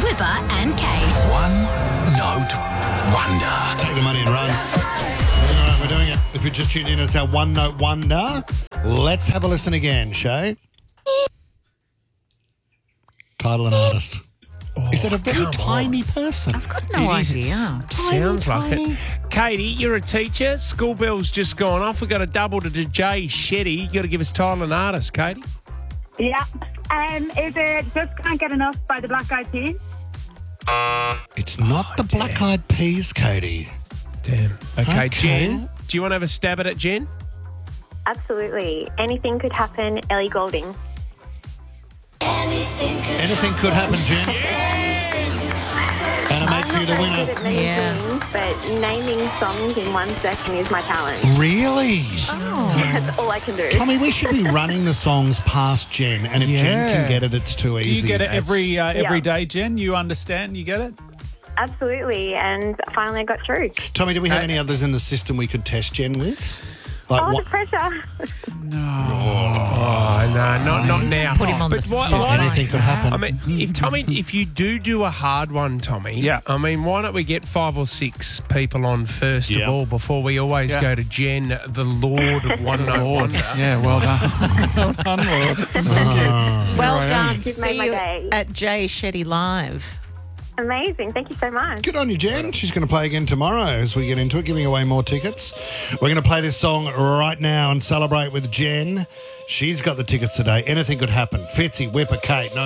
Whipper and Kate. One Note Wonder. Take the money and run. All right, we're doing it. If you're just tuning in, it's our One Note Wonder. Let's have a listen again, Shay. Title and artist. Is it a very tiny person? I've got no idea. Sounds like it. Katie, you're a teacher. School bell's just gone off. We've got a double to Jay Shetty. You got to give us title and artist, Katie. Yeah. Is it Just Can't Get Enough by the Black Eyed Peas? It's not the Black Eyed Peas, Katie. Damn. Okay, Okay. Jen, do you want to have a stab at it, Jen? Absolutely. Anything could happen, Ellie Goulding. Anything could happen, Jen. And it makes you the I'm not winner. very good at naming Yeah. things, but naming songs in 1 second is my talent. Really? That's all I can do. Tommy, we should be running the songs past Jen, and if Jen Yeah. can get it, it's too easy. Do you get it every Yeah. day, Jen? You understand? You get it? Absolutely. And finally I got through. Tommy, do we have any others in the system we could test Jen with? Like Oh, what? the pressure. Oh, no, not now. Put him on But the why- spot. why don't- Anything could happen. I mean, if you do a hard one, Tommy, Yeah. I mean, why don't we get 5 or 6 people on first Yeah. of all before we always Yeah. go to Jen, the Lord of One Note Wonder? Yeah, well done. Well done, Lord. Well done. You've See made my you day. at Jay Shetty Live. Amazing. Thank you so much. Good on you, Jen. She's going to play again tomorrow as we get into it, giving away more tickets. We're going to play this song right now and celebrate with Jen. She's got the tickets today. Anything could happen. Fitzy, Whipper, Kate. No